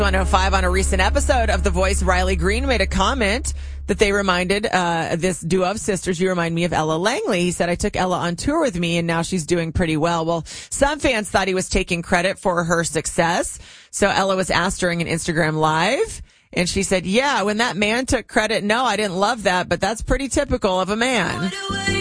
105 on a recent episode of The Voice, Riley Green made a comment that they reminded this duo of sisters, you remind me of Ella Langley. He said, I took Ella on tour with me and now she's doing pretty well. Well, some fans thought he was taking credit for her success. So Ella was asked during an Instagram live and she said, yeah, when that man took credit, no, I didn't love that, but that's pretty typical of a man.